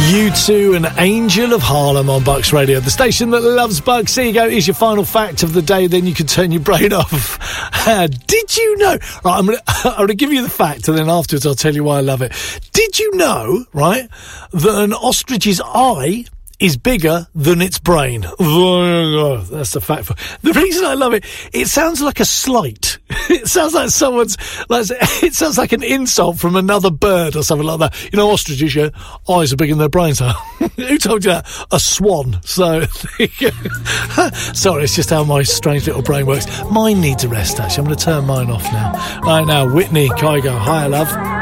U2 and Angel of Harlem on Bucks Radio, the station that loves Bucks. Here you go. Here's your final fact of the day. Then you can turn your brain off. Did you know? Right, I'm gonna give you the fact, and then afterwards I'll tell you why I love it. Did you know, right, that an ostrich's eye is bigger than its brain? That's the fact. The reason I love it, it sounds like a slight. It sounds like it sounds like an insult from another bird or something like that. You know, ostriches, yeah, eyes are bigger than their brains are. Who told you that? A swan. So, sorry, it's just how my strange little brain works. Mine needs a rest, actually. I'm going to turn mine off now. Right now, Whitney Kygo. Hi, love.